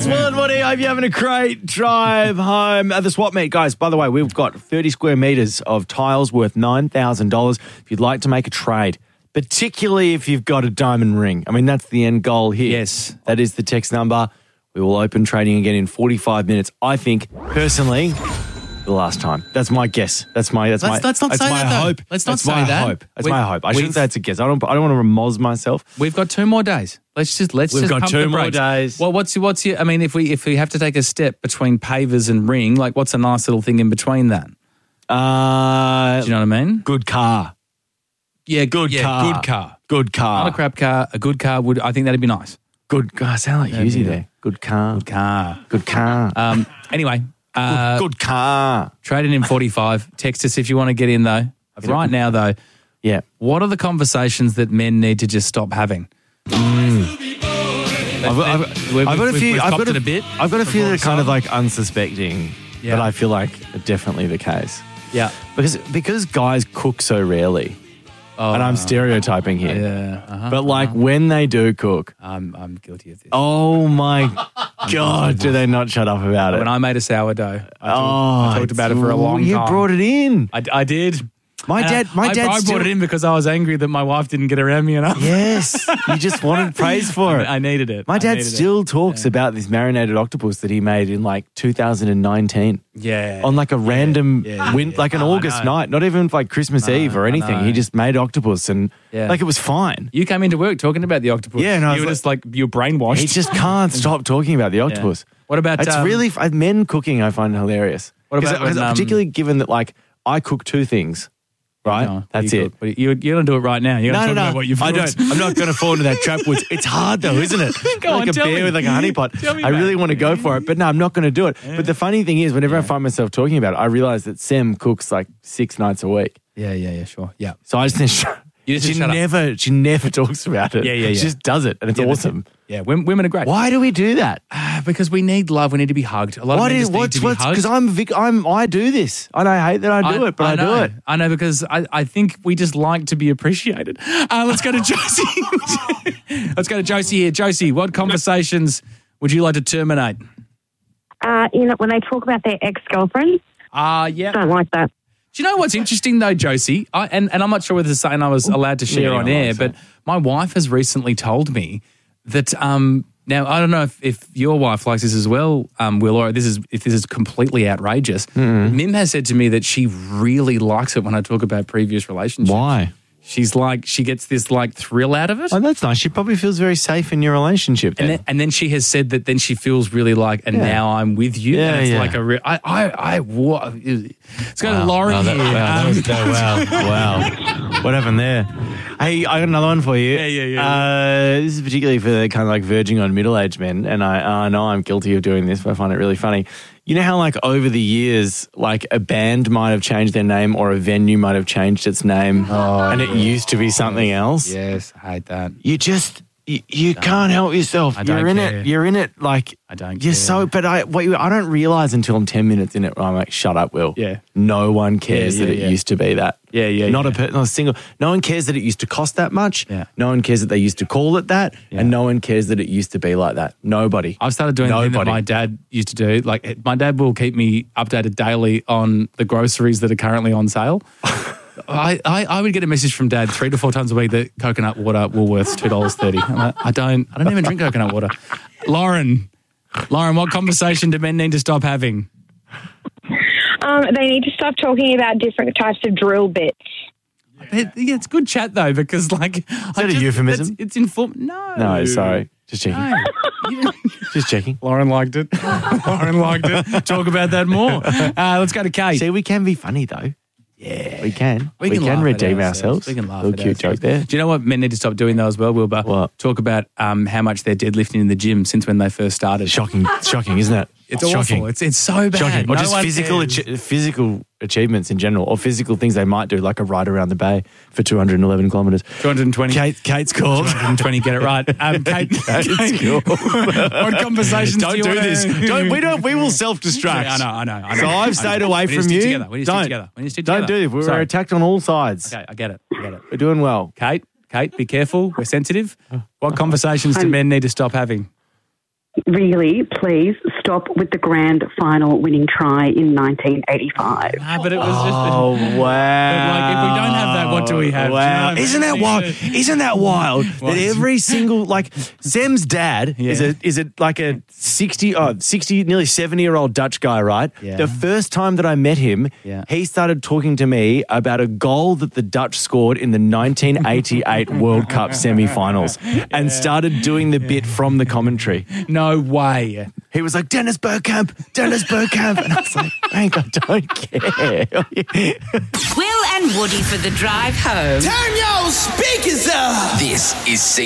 It's Will and Woody. I hope you're having a great drive home at the swap meet. Guys, by the way, we've got 30 square metres of tiles worth $9,000 if you'd like to make a trade, particularly if you've got a diamond ring. I mean, that's the end goal here. Yes. That is the text number. We will open trading again in 45 minutes. I think, personally, the last time. That's my guess. Let's not say that, though. Hope. Let's not that's say my that. Hope. That's my hope. I shouldn't say it's a guess. I don't want to remozz myself. We've got 2 more days. Let's just We've got pump 2 the more brakes. days. Well, what's your? I mean, if we have to take a step between pavers and ring, like what's a nice little thing in between that? Do you know what I mean? Good car. Yeah, Good car. Good car. Good car. Not a crap car. A good car would. I think that'd be nice. Good car. Sound like Husey there. Good car. Good car. Good car. Anyway, good car. trading in 45. Text us if you want to get in though. Right now though, Yeah. what are the conversations that men need to just stop having? I've got a few. We've I've copped got it a bit. I've got a few before that are kind of the like unsuspecting, Yeah. but I feel like are definitely the case. Yeah. Because guys cook so rarely, and I'm stereotyping here. Yeah. But like when they do cook, I'm guilty of this. oh my God, do they not shut up about it? When I made a sourdough, I talked about it for a long time. You brought it in. I did. My dad I still- brought it in because I was angry that my wife didn't get around me enough. Yes, you just wanted praise for it. I needed it. My dad still talks about this marinated octopus that he made in like 2019. Yeah. On like a random, Yeah. like an August night, not even like Christmas Eve or anything. know. He just made octopus and Yeah. like it was fine. You came into work talking about the octopus. Yeah, and I was you were like- just like, you're brainwashed. He just can't stop talking about the octopus. What about It's really men cooking. I find hilarious. What about when, particularly given that like I cook 2 things, right? No, That's you it. cook. You're going to do it right now. You're going to talk about what you've I cooked. don't. I'm not going to fall into that trap. It's hard though, isn't it? Go like on, a tell bear me. with like a honey pot. Tell me I really about want to go for it, but no, I'm not going to do it. But the funny thing is, whenever I find myself talking about it, I realize that Sam cooks like 6 nights a week. Yeah, sure. Yeah. So I just think You just she shut up. never talks about it. Yeah. She just does it, and it's Yeah, that's awesome. Yeah, women are great. Why do we do that? Because we need love. We need to be hugged. A lot of men just need to be hugged. Because I do this, and I hate that I do it, but I do it. I know because I think we just like to be appreciated. Let's go to Josie. Let's go to Josie here. Josie, what conversations would you like to terminate? When they talk about their ex-girlfriends, Yeah. don't like that. Do you know what's interesting though, Josie? And I'm not sure whether it's something I was allowed to share Yeah, on I air, like that. but my wife has recently told me that now I don't know if your wife likes this as well, Will, or if this is completely outrageous. Mim has said to me that she really likes it when I talk about previous relationships. Why? She's like, she gets this like thrill out of it. Oh, that's nice. She probably feels very safe in your relationship. Then. And then she has said that then she feels really like, and now I'm with you. Yeah, and it's yeah. like a real, let's go to Lauren here. Wow. What happened there? Hey, I got another one for you. Yeah. This is particularly for the kind of like verging on middle-aged men, and I know I'm guilty of doing this, but I find it really funny. You know how like over the years, like a band might have changed their name or a venue might have changed its name and it used to be something else? Yes, I hate that. You just... You can't help yourself. I don't You're in care. it. You're in it. Like I don't You're care. so. But I don't realize until I'm 10 minutes in it. I'm like, shut up, Will. Yeah. No one cares Yeah, that yeah. it used to be that. Yeah. Not a single. No one cares that it used to cost that much. Yeah. No one cares that they used to call it that, Yeah. and no one cares that it used to be like that. Nobody. I've started doing the thing that Nobody. my dad used to do. Like my dad will keep me updated daily on the groceries that are currently on sale. I would get a message from Dad 3 to 4 times a week that coconut water Woolworths $2.30. I'm like, I don't even drink coconut water. Lauren, what conversation do men need to stop having? They need to stop talking about different types of drill bits. It's good chat though because like is that a euphemism? It's informed. No, sorry. Just checking. No. Just checking. Lauren liked it. Lauren liked it. Talk about that more. Let's go to Kate. See, we can be funny though. Yeah. We can. We We can can laugh at redeem ourselves. ourselves. We can laugh Little at cute ourselves. joke there. Do you know what men need to stop doing though as well, Wilbur? What? Talk about how much they're deadlifting in the gym since when they first started. Shocking, isn't it? It's shocking. awful. It's so bad. Shocking. Or No just one physical cares. physical achievements in general, or physical things they might do, like a ride around the bay for 211 kilometres. 220. Kate's called. 220, get it right. Kate, what conversations Don't do do you this. wanna- We will self-destruct. I know. So I've stayed away We need to from stick you. together. We need to stick Don't. together. We need to stick Don't together. do this. We're Sorry. attacked on all sides. Okay, I get it. We're doing well. Kate, be careful. We're sensitive. What conversations do men need to stop having? really, please stop with the grand final winning try in 1985. But it was just. Oh, wow. Like, if we don't have that, what do we have? Wow. Do you know Isn't what I that mean? wild? Isn't that wild that every single, like, Zem's dad is a like a 60, nearly 70-year-old Dutch guy, right? Yeah. The first time that I met him, he started talking to me about a goal that the Dutch scored in the 1988 World Cup semi-finals and started doing the bit from the commentary. No way. He was like, Dennis Bergkamp. And I was like, Frank, I don't care. Will and Woody for the drive home. Turn your speakers up. This is